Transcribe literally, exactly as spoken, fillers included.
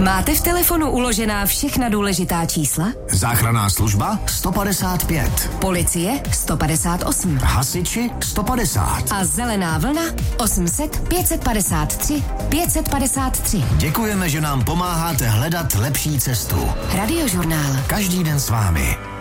Máte v telefonu uložená všechna důležitá čísla? Záchranná služba sto padesát pět. Policie sto padesát osm. Hasiči sto padesát. A zelená vlna osm set pět padesát tři pět padesát tři. Děkujeme, že nám pomáháte hledat lepší cestu. Radiožurnál. Každý den s vámi.